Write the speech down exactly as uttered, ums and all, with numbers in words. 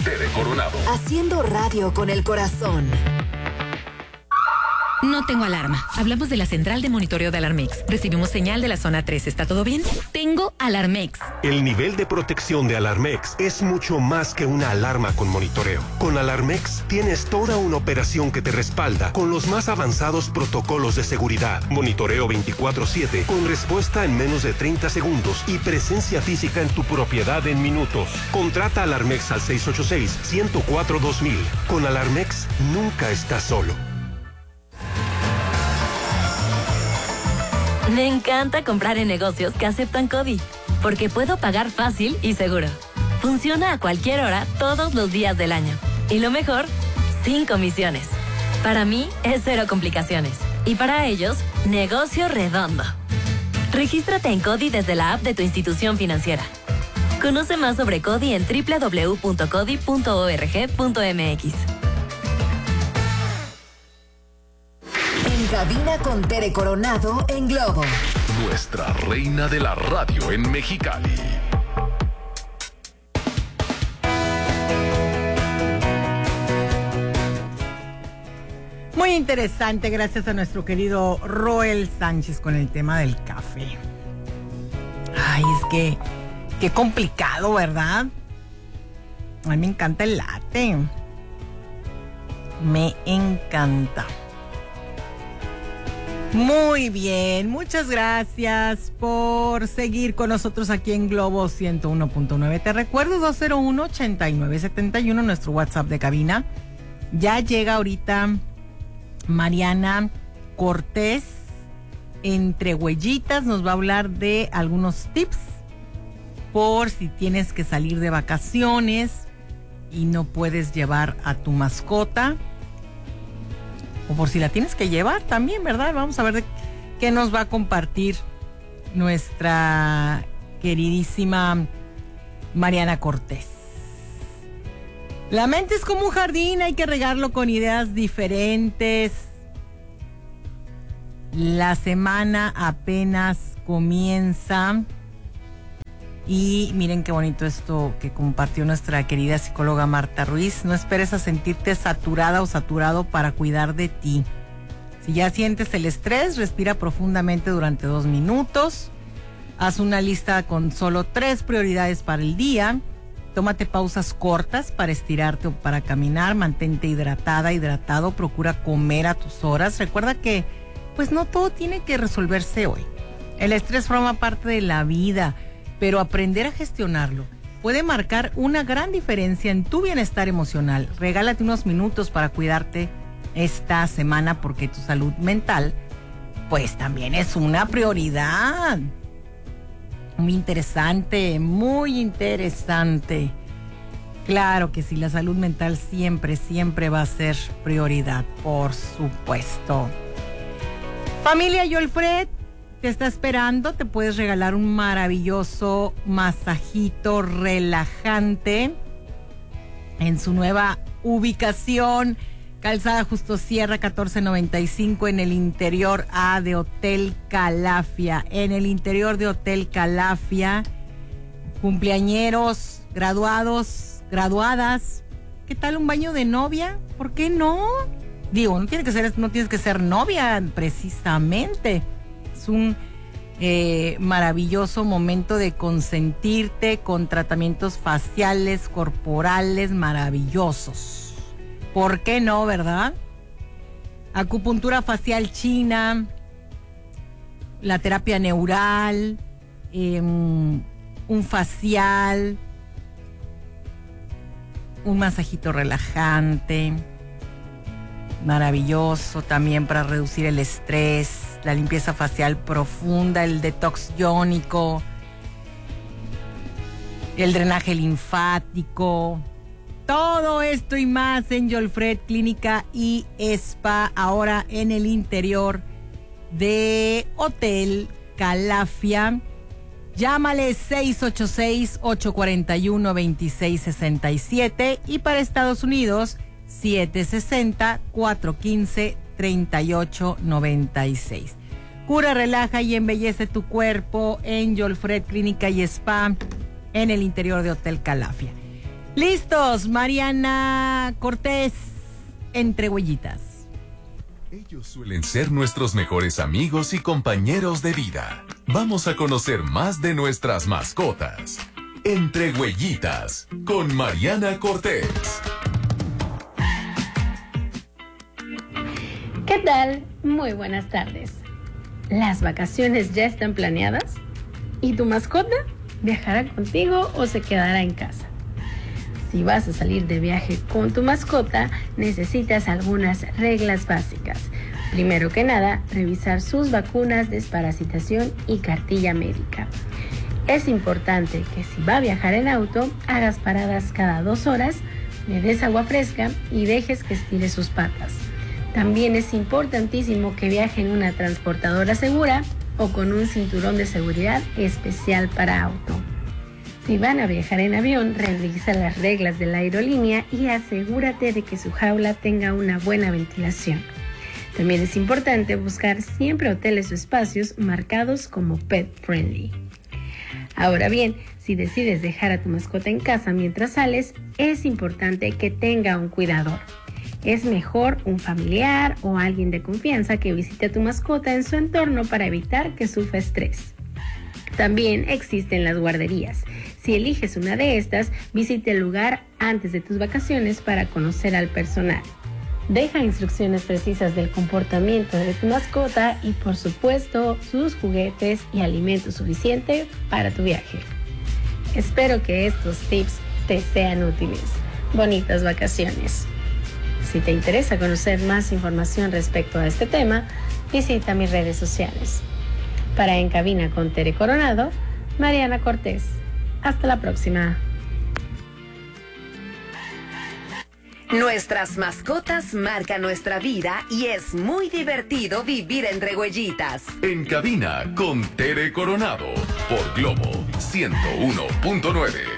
Tere Coronado. Haciendo radio con el corazón. No tengo alarma. Hablamos de la central de monitoreo de Alarmex. Recibimos señal de la zona tres. ¿Está todo bien? Tengo Alarmex. El nivel de protección de Alarmex es mucho más que una alarma con monitoreo. Con Alarmex tienes toda una operación que te respalda con los más avanzados protocolos de seguridad. Monitoreo veinticuatro siete con respuesta en menos de treinta segundos y presencia física en tu propiedad en minutos. Contrata Alarmex al seis ocho seis, uno cero cuatro, dos mil. Con Alarmex nunca estás solo. Me encanta comprar en negocios que aceptan CODI, porque puedo pagar fácil y seguro. Funciona a cualquier hora, todos los días del año. Y lo mejor, sin comisiones. Para mí, es cero complicaciones. Y para ellos, negocio redondo. Regístrate en CODI desde la app de tu institución financiera. Conoce más sobre CODI en doble u doble u doble u punto codi punto org punto m x. En cabina con Tere Coronado en Globo. Nuestra reina de la radio en Mexicali. Muy interesante, gracias a nuestro querido Roel Sánchez con el tema del café. Ay, es que qué complicado, ¿verdad? A mí me encanta el latte. Me encanta. Muy bien, muchas gracias por seguir con nosotros aquí en Globo ciento uno punto nueve. Te recuerdo dos cero uno, ochenta y nueve setenta y uno, nuestro WhatsApp de cabina. Ya llega ahorita Mariana Cortés, entre huellitas, nos va a hablar de algunos tips por si tienes que salir de vacaciones y no puedes llevar a tu mascota. O por si la tienes que llevar también, ¿verdad? Vamos a ver de qué nos va a compartir nuestra queridísima Mariana Cortés. La mente es como un jardín, hay que regarlo con ideas diferentes. La semana apenas comienza. Y miren qué bonito esto que compartió nuestra querida psicóloga Marta Ruiz. No esperes a sentirte saturada o saturado para cuidar de ti. Si ya sientes el estrés, respira profundamente durante dos minutos. Haz una lista con solo tres prioridades para el día. Tómate pausas cortas para estirarte o para caminar. Mantente hidratada, hidratado. Procura comer a tus horas. Recuerda que pues no todo tiene que resolverse hoy. El estrés forma parte de la vida, pero aprender a gestionarlo puede marcar una gran diferencia en tu bienestar emocional. Regálate unos minutos para cuidarte esta semana porque tu salud mental pues también es una prioridad. Muy interesante, muy interesante. Claro que sí, la salud mental siempre, siempre va a ser prioridad, por supuesto. Familia Yolfred te está esperando, te puedes regalar un maravilloso masajito relajante en su nueva ubicación, Calzada Justo Sierra catorce noventa y cinco, en el interior A de Hotel Calafia, en el interior de Hotel Calafia. Cumpleañeros, graduados, graduadas, ¿qué tal un baño de novia? ¿Por qué no? Digo, no tiene que ser, no tienes que ser novia precisamente. Es un eh, maravilloso momento de consentirte con tratamientos faciales, corporales maravillosos. ¿Por qué no, verdad? Acupuntura facial china, la terapia neural, eh, un facial, un masajito relajante, maravilloso también para reducir el estrés. La limpieza facial profunda, el detox iónico, el drenaje linfático, todo esto y más en Yolfred Clínica y Spa, ahora en el interior de Hotel Calafia. Llámale seis ocho seis, ocho cuatro uno, dos seis seis siete y para Estados Unidos siete seis cero, cuatro uno cinco, tres ocho nueve seis. Cura, relaja y embellece tu cuerpo en Yolfred Clínica y Spa en el interior de Hotel Calafia. Listos, Mariana Cortés, entre huellitas. Ellos suelen ser nuestros mejores amigos y compañeros de vida. Vamos a conocer más de nuestras mascotas. Entre huellitas, con Mariana Cortés. ¿Qué tal? Muy buenas tardes. ¿Las vacaciones ya están planeadas? ¿Y tu mascota viajará contigo o se quedará en casa? Si vas a salir de viaje con tu mascota, necesitas algunas reglas básicas. Primero que nada, revisar sus vacunas, desparasitación y cartilla médica. Es importante que si va a viajar en auto, hagas paradas cada dos horas, le des agua fresca y dejes que estire sus patas. También es importantísimo que viaje en una transportadora segura o con un cinturón de seguridad especial para auto. Si van a viajar en avión, revisa las reglas de la aerolínea y asegúrate de que su jaula tenga una buena ventilación. También es importante buscar siempre hoteles o espacios marcados como pet friendly. Ahora bien, si decides dejar a tu mascota en casa mientras sales, es importante que tenga un cuidador. Es mejor un familiar o alguien de confianza que visite a tu mascota en su entorno para evitar que sufra estrés. También existen las guarderías. Si eliges una de estas, visite el lugar antes de tus vacaciones para conocer al personal. Deja instrucciones precisas del comportamiento de tu mascota y, por supuesto, sus juguetes y alimento suficiente para tu viaje. Espero que estos tips te sean útiles. Bonitas vacaciones. Si te interesa conocer más información respecto a este tema, visita mis redes sociales. Para En Cabina con Tere Coronado, Mariana Cortés. Hasta la próxima. Nuestras mascotas marcan nuestra vida y es muy divertido vivir entre huellitas. En Cabina con Tere Coronado por Globo ciento uno punto nueve.